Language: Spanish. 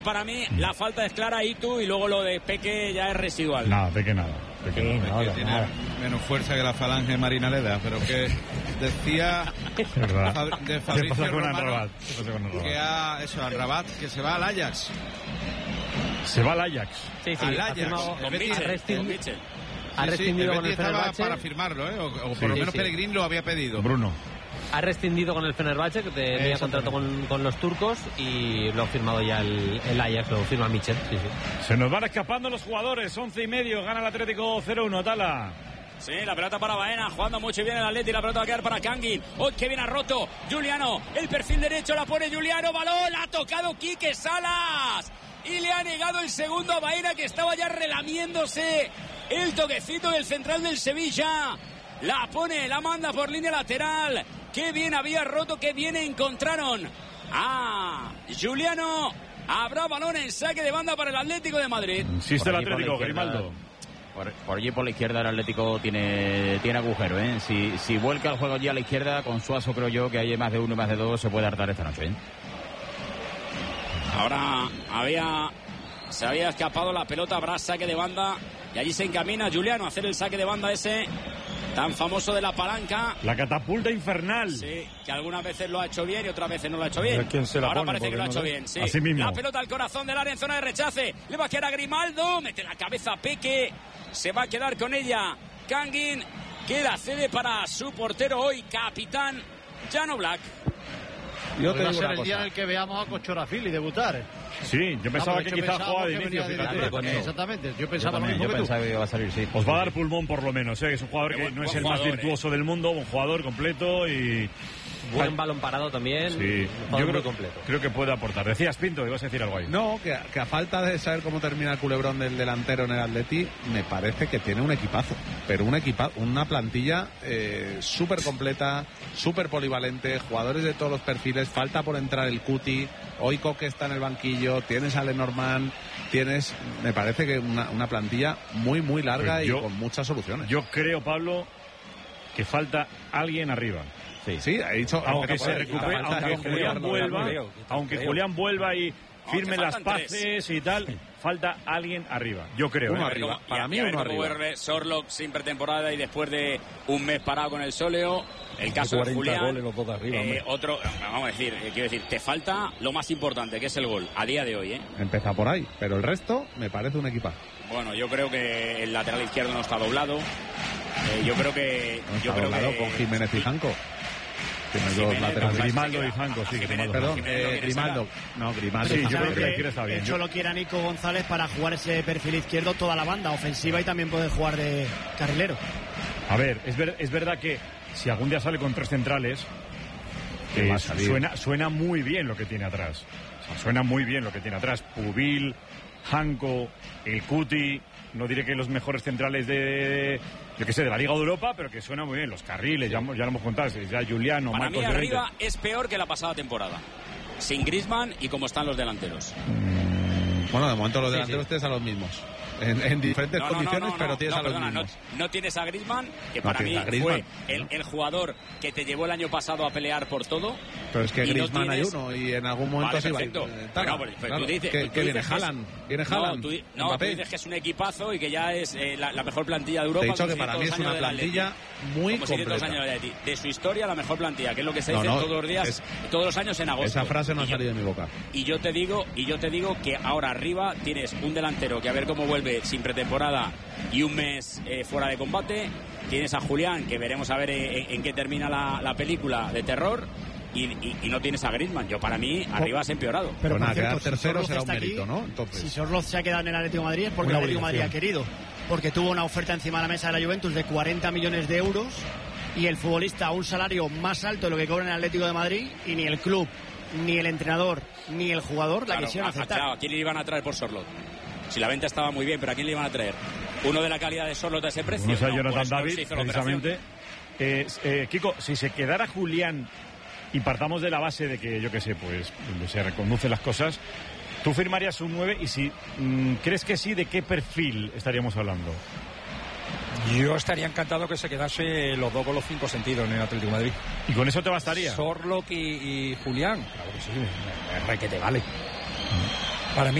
Para mí la falta es clara y luego lo de Peque ya es residual. Nada, Peque nada. Peque Peque tiene menos fuerza que la falange Marinaleda, pero que decía de Fabricio Romano que al Rabat, que se va al Ajax. Se va al Ajax. Sí, al Ajax. Ha rescindido con el Fenerbahce para firmarlo, o por lo menos Pellegrini lo había pedido. Bruno. Ha rescindido con el Fenerbahce, que tenía contrato con los turcos, y lo ha firmado ya el Ajax, lo firma Michel. Sí. Se nos van escapando los jugadores, 11:30, gana el Atlético 0-1, Tala. Sí, la pelota para Baena, jugando mucho bien el Atleti, la pelota va a quedar para Kangin. ¡Oh, qué bien ha roto! Juliano, el perfil derecho, la pone Juliano, balón, ha tocado Quique Salas. Y le ha negado el segundo a Baena, que estaba ya relamiéndose el toquecito del central del Sevilla. La pone, la manda por línea lateral. Qué bien había roto, qué bien encontraron a Juliano. Habrá balón en saque de banda para el Atlético de Madrid. Insiste el Atlético, Grimaldo. Por allí por la izquierda el Atlético tiene agujero, ¿eh? Si vuelca el juego allí a la izquierda, con Suazo creo yo que hay más de uno y más de dos, se puede hartar esta noche, ¿eh? Ahora se había escapado la pelota, habrá saque de banda y allí se encamina Juliano a hacer el saque de banda ese tan famoso de la palanca. La catapulta infernal. Sí, que algunas veces lo ha hecho bien y otras veces no lo ha hecho bien. Ahora parece que lo ha hecho bien, sí. Así mismo. La pelota al corazón del área en zona de rechace. Le va a quedar a Grimaldo, mete la cabeza a Peque. Se va a quedar con ella Kangin, que la cede para su portero hoy, capitán Jan Oblak. Yo te digo ser el día en el que veamos a Kochorafili debutar. Sí, yo pensaba que quizás jugaba de inicio. Exactamente, yo pensaba lo mismo que pensaba que iba a salir, sí. Os va a dar pulmón por lo menos, es un jugador que no es el más virtuoso del mundo, un jugador completo y... Buen balón parado también. Sí, yo creo que puede aportar. Decías, Pinto, ibas a decir algo ahí. No, que a falta de saber cómo termina el culebrón del delantero en el Atleti, me parece que tiene un equipazo. Pero una plantilla súper completa, súper polivalente, jugadores de todos los perfiles. Falta por entrar el Cuti. Hoy Coque está en el banquillo. Tienes a Lenormand. Me parece que una plantilla muy, muy larga pues y con muchas soluciones. Yo creo, Pablo, que falta alguien arriba. Sí, ha dicho. Aunque se recupere, aunque Julián vuelva y firme las paces y tal, falta alguien arriba. Yo creo. Uno arriba. Para mí uno arriba. Sorlock sin pretemporada y después de un mes parado con el sóleo. El caso de Julián. Goles, los dos de arriba, otro, vamos a decir, quiero decir, te falta lo más importante, que es el gol, a día de hoy, ¿eh? Empieza por ahí, pero el resto me parece un equipazo. Bueno, yo creo que el lateral izquierdo no está doblado. Yo creo que con Jiménez y Janco. Grimaldo y Janco, sí. Perdón, Grimaldo. No, Grimaldo. Sí, yo creo que la izquierda está bien. De hecho, lo quiere a Nico González para jugar ese perfil izquierdo toda la banda ofensiva y también puede jugar de carrilero. A ver, es verdad que si algún día sale con tres centrales, suena muy bien lo que tiene atrás. O sea, suena muy bien lo que tiene atrás. Pubil, Janco, el Cuti. No diré que los mejores centrales de la Liga de Europa, pero que suena muy bien. Los carriles, ya lo hemos contado, ya Juliano, para Marcos mí arriba es peor que la pasada temporada. Sin Griezmann y como están los delanteros. Bueno, de momento los delanteros tienes a los mismos. En diferentes condiciones, pero tienes a los mismos. No tienes a Griezmann, que para mí fue el jugador que te llevó el año pasado a pelear por todo. Pero es que Griezmann hay uno y en algún momento se va a ir. Tú dices que viene Haaland. Viene Haaland. Tú dices que es un equipazo y que ya es la mejor plantilla de Europa. Te he dicho que para mí es una plantilla muy completa. De su historia, la mejor plantilla, que es lo que se dice todos los días, todos los años en agosto. Esa frase no ha salido de mi boca. Y yo te digo que ahora arriba tienes un delantero que a ver cómo vuelve sin pretemporada y un mes fuera de combate. Tienes a Julián, que veremos a ver en qué termina la película de terror. Y no tienes a Griezmann. Yo, para mí, arriba has empeorado. Pero nada, quedar tercero será un mérito, ¿no? Entonces, si Sorloth se ha quedado en el Atlético de Madrid es porque el Atlético de Madrid ha querido. Porque tuvo una oferta encima de la mesa de la Juventus de 40 millones de euros y el futbolista a un salario más alto de lo que cobra en el Atlético de Madrid, y ni el club, ni el entrenador, ni el jugador la quisieron aceptar. Claro, ¿a quién le iban a traer por Sorloth? Si la venta estaba muy bien, pero ¿a quién le iban a traer? ¿Uno de la calidad de Sorloth a ese precio? No sé, Jonathan David, precisamente. Kiko, si se quedara Julián y partamos de la base de que, yo qué sé, pues se reconducen las cosas, ¿tú firmarías un 9? Y si crees que sí, ¿de qué perfil estaríamos hablando? Yo estaría encantado que se quedase los dos con los 5 sentidos en el Atlético de Madrid. ¿Y con eso te bastaría? Sorloth y Julián. Claro que sí, es que te vale. Para mí